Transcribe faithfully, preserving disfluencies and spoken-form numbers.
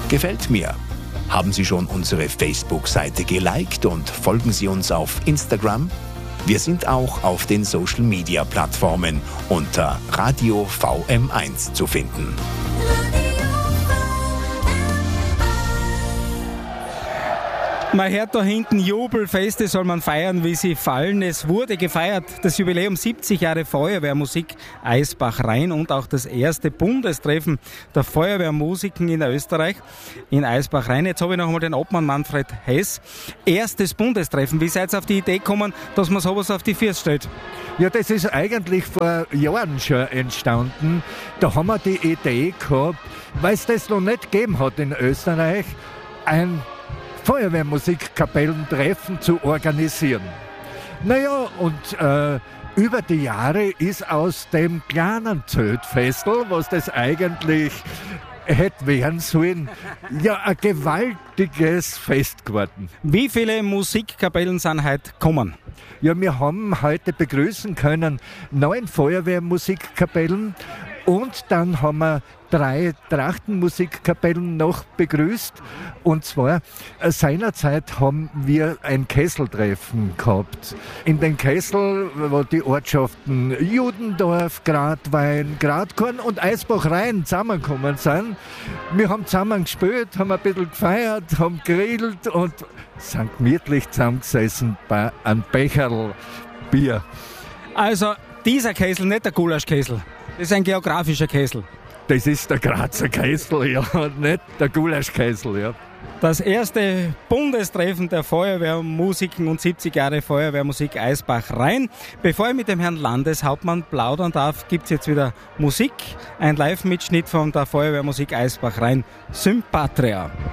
Gefällt mir. Haben Sie schon unsere Facebook-Seite geliked und folgen Sie uns auf Instagram? Wir sind auch auf den Social-Media-Plattformen unter Radio V M eins zu finden. Man hört da hinten Jubelfeste, soll man feiern, wie sie fallen. Es wurde gefeiert, das Jubiläum siebzig Jahre Feuerwehrmusik Eisbach-Rhein und auch das erste Bundestreffen der Feuerwehrmusiken in Österreich in Eisbach-Rhein. Jetzt habe ich noch einmal den Obmann Manfred Hess. Erstes Bundestreffen. Wie seid ihr auf die Idee gekommen, dass man sowas auf die Füße stellt? Ja, das ist eigentlich vor Jahren schon entstanden. Da haben wir die Idee gehabt, weil es das noch nicht gegeben hat in Österreich, ein Feuerwehrmusikkapellentreffen zu organisieren. Naja, und äh, über die Jahre ist aus dem kleinen Zeltfestel, was das eigentlich hätte werden sollen, ja ein gewaltiges Fest geworden. Wie viele Musikkapellen sind heute gekommen? Ja, wir haben heute begrüßen können neun Feuerwehrmusikkapellen und dann haben wir drei Trachtenmusikkapellen noch begrüßt. Und zwar äh, seinerzeit haben wir ein Kesseltreffen gehabt. In den Kessel, wo die Ortschaften Judendorf, Gradwein, Gradkorn und Eisbach-Rhein zusammengekommen sind. Wir haben zusammen gespielt, haben ein bisschen gefeiert, haben gegrillt und sind gemütlich zusammengesessen bei einem Becherl Bier. Also dieser Kessel, nicht der Gulaschkessel. Das ist ein geografischer Kessel. Das ist der Grazer Kessel, ja, nicht der Gulaschkessel, ja. Das erste Bundestreffen der Feuerwehrmusiken und siebzig Jahre Feuerwehrmusik Eisbach-Rhein. Bevor ich mit dem Herrn Landeshauptmann plaudern darf, gibt es jetzt wieder Musik. Ein Live-Mitschnitt von der Feuerwehrmusik Eisbach-Rhein, Sympatria.